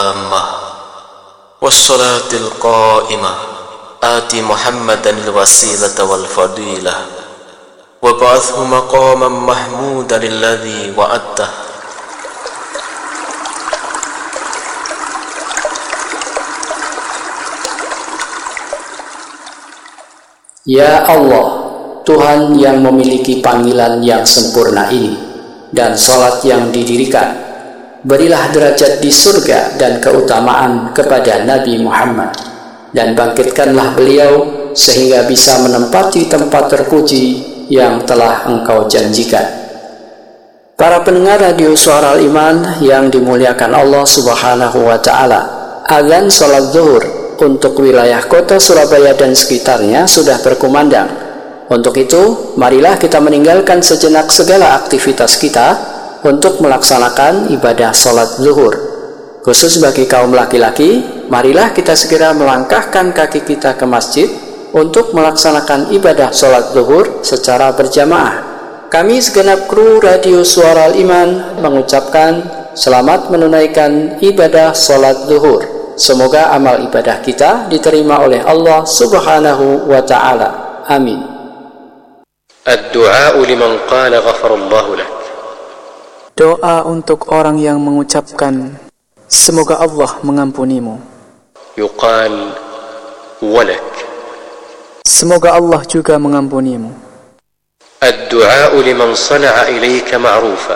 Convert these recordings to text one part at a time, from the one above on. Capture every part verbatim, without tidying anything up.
التامة والصلاة القائمة آت محمدا الوسيلة والفضيلة وابعثه مقاما محمودا الذي وعدته. Ya Allah, Tuhan yang memiliki panggilan yang sempurna ini dan salat yang didirikan, berilah derajat di surga dan keutamaan kepada Nabi Muhammad, dan bangkitkanlah beliau sehingga bisa menempati tempat terpuji yang telah Engkau janjikan. Para pendengar radio Suara Al-Iman yang dimuliakan Allah Subhanahu wa Ta'ala, azan salat zuhur untuk wilayah kota Surabaya dan sekitarnya sudah berkumandang. Untuk itu, marilah kita meninggalkan sejenak segala aktivitas kita untuk melaksanakan ibadah salat zuhur. Khusus bagi kaum laki-laki, marilah kita segera melangkahkan kaki kita ke masjid untuk melaksanakan ibadah salat zuhur secara berjamaah. Kami segenap kru Radio Suara Al-Iman mengucapkan selamat menunaikan ibadah salat zuhur. Semoga amal ibadah kita diterima oleh Allah Subhanahu wa Ta'ala. Amin. Ad-du'a liman qala ghafarallahu lak. Doa untuk orang yang mengucapkan semoga Allah mengampunimu. Yuqal walak. Semoga Allah juga mengampunimu. Ad-du'a liman sana'a ilayka ma'rufa.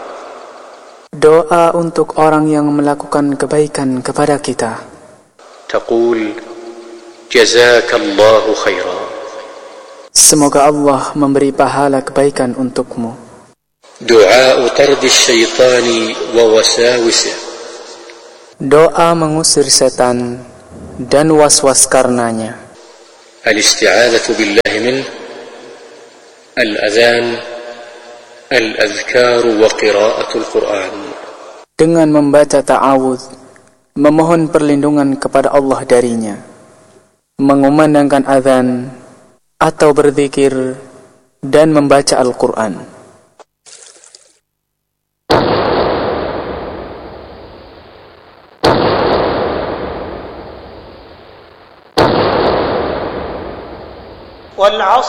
Doa untuk orang yang melakukan kebaikan kepada kita. Taqul jazakallahu khairan. Semoga Allah memberi pahala kebaikan untukmu. Du'a tardi syaitani wa wasawisi. Doa mengusir setan dan was-was karenanya. Al-isti'adzatu billahi min al-adhan al-adhkar wa qira'atul Qur'an. Dengan membaca ta'awudz, memohon perlindungan kepada Allah darinya, mengumandangkan azan atau berzikir dan membaca Al-Quran. Wal